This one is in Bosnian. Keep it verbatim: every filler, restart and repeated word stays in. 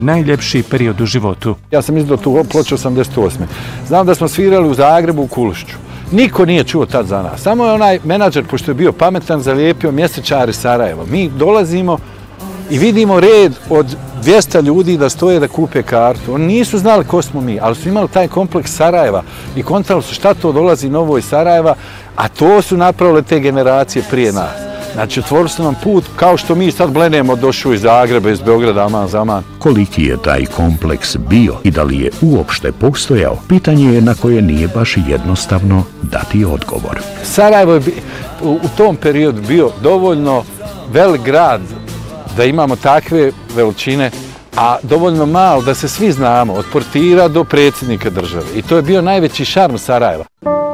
najljepši period u životu. Ja sam izdao tu ploču osamdeset osme. Znam da smo svirali u Zagrebu u Kulušću. Niko nije čuo tad za nas. Samo je onaj menadžer, pošto je bio pametan, zalijepio mjesečari Sarajeva. Mi dolazimo i vidimo red od dvjesto ljudi da stoje da kupe kartu. Oni nisu znali ko smo mi, ali su imali taj kompleks Sarajeva i kontali su šta to dolazi novo iz Sarajeva, a to su napravile te generacije prije nas. Znači, otvorili su nam put kao što mi sad blenemo došli iz Zagreba, iz Beograda, aman za aman. Koliki je taj kompleks bio i da li je uopšte postojao, pitanje je na koje nije baš jednostavno dati odgovor. Sarajevo je u tom periodu bio dovoljno velik grad da imamo takve veličine, a dovoljno malo da se svi znamo, od portira do predsjednika države. I to je bio najveći šarm Sarajeva.